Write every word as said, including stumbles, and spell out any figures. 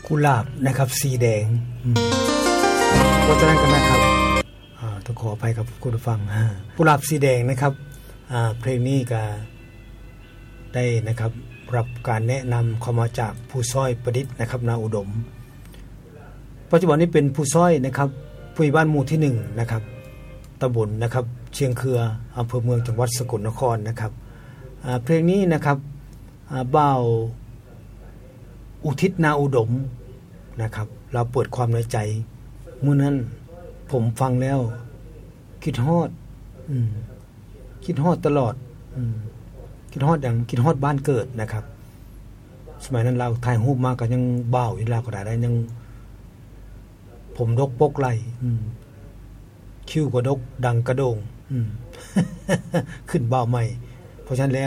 กุหลาบนะครับสีแดงเพราะฉะนั้นกันนะครับอ่าต้องขออภัยกับคุณผู้ฟังกุหลาบสีแดงนะครับอ่าเพลงนี้ก็ได้นะครับรับการแนะนำเข้ามาจากผู้ซ้อยประดิษฐ์นะครับนาอุดมปัจจุบันนี้เป็นผู้ซ้อยนะครับผู้ใหญ่บ้านหมู่ที่หนึ่งนะครับตำบลนะครับเชียงเคืออำเภอเมืองจังหวัดสกลนครนะครับอ่าเพลงนี้นะครับอ่าบ่าวอุทิศนาอุดมนะครับเราเปิดความในใจเมื่อนั้นผมฟังแล้วคิดฮอดอืมคิดฮอดตลอดอืมคิดฮอดอย่างคิดฮอดบ้านเกิดนะครับสมัยนั้นเราถ่ายรูปมาก็ยังบ่าวอยู่ลาวก็ได้ยังผมดกปกไหลอืมคิ้วก็ดกดังกระโดงอืม ขึ้นบ่าวใหม่เพราะฉะนั้นแล้ว